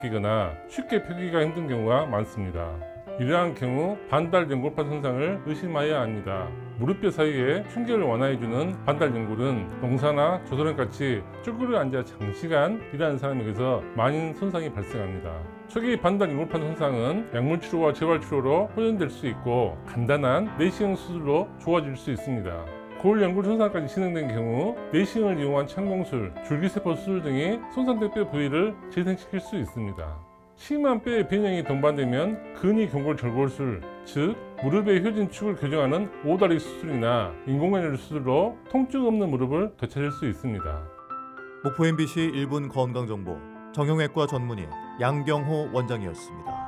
바뀌거나 쉽게 펴기가 힘든 경우가 많습니다. 이러한 경우 반달 연골판 손상을 의심해야 합니다. 무릎뼈 사이에 충격을 완화해주는 반달 연골은 농사나 조선같이 쭈그려 앉아 장시간 일하는 사람에게서 많은 손상이 발생합니다. 초기 반달 연골판 손상은 약물 치료와 재활 치료로 호전될 수 있고 간단한 내시경 수술로 좋아질 수 있습니다. 골 연골 손상까지 진행된 경우 내시경을 이용한 창공술, 줄기세포 수술 등이 손상된 뼈 부위를 재생시킬 수 있습니다. 심한 뼈의 변형이 동반되면 근위 경골 절골술, 즉 무릎의 효진축을 교정하는 오다리 수술이나 인공관절 수술로 통증 없는 무릎을 되찾을 수 있습니다. 목포 MBC 1분 건강정보 정형외과 전문의 양경호 원장이었습니다.